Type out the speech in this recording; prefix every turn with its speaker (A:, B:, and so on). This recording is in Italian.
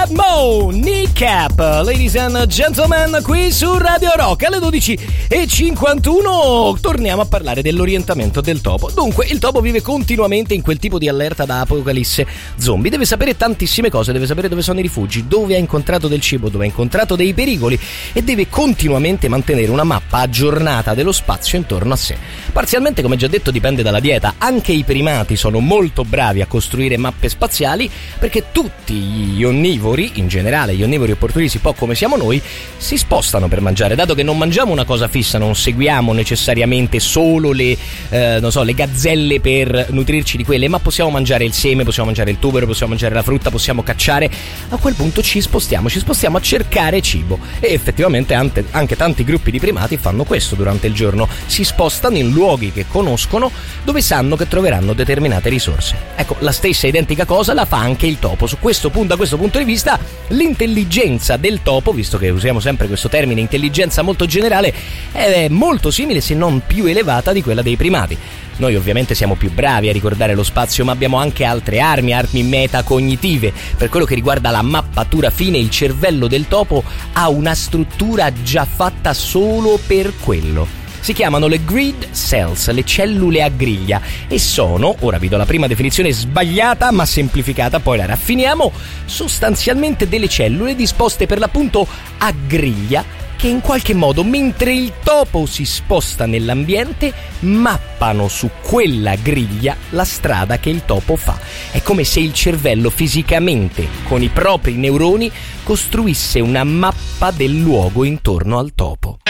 A: Mo, Kneecap, ladies and gentlemen, qui su Radio Rock alle 12:51 torniamo a parlare dell'orientamento del topo. Dunque, il topo vive continuamente in quel tipo di allerta da apocalisse zombie, deve sapere tantissime cose, deve sapere dove sono i rifugi, dove ha incontrato del cibo, dove ha incontrato dei pericoli e deve continuamente mantenere una mappa aggiornata dello spazio intorno a sé. Parzialmente, come già detto, dipende dalla dieta. Anche i primati sono molto bravi a costruire mappe spaziali perché tutti gli onnivori, in generale gli onnivori opportunisti, un po' come siamo noi, si spostano per mangiare, dato che non mangiamo una cosa fissa, non seguiamo necessariamente solo le gazzelle per nutrirci di quelle, ma possiamo mangiare il seme, possiamo mangiare il tubero, possiamo mangiare la frutta, possiamo cacciare. A quel punto ci spostiamo a cercare cibo e effettivamente anche tanti gruppi di primati fanno questo durante il giorno, si spostano in luoghi che conoscono, dove sanno che troveranno determinate risorse. Ecco, la stessa identica cosa la fa anche il topo. Da questo punto di vista, l'intelligenza del topo, visto che usiamo sempre questo termine intelligenza molto generale, è molto simile, se non più elevata, di quella dei primati. Noi ovviamente siamo più bravi a ricordare lo spazio, ma abbiamo anche altre armi metacognitive. Per quello che riguarda la mappatura fine, il cervello del topo ha una struttura già fatta solo per quello. Si chiamano le grid cells, le cellule a griglia, e sono, ora vi do la prima definizione sbagliata ma semplificata, poi la raffiniamo, sostanzialmente delle cellule disposte per l'appunto a griglia, che in qualche modo, mentre il topo si sposta nell'ambiente, mappano su quella griglia la strada che il topo fa. È come se il cervello fisicamente, con i propri neuroni, costruisse una mappa del luogo intorno al topo.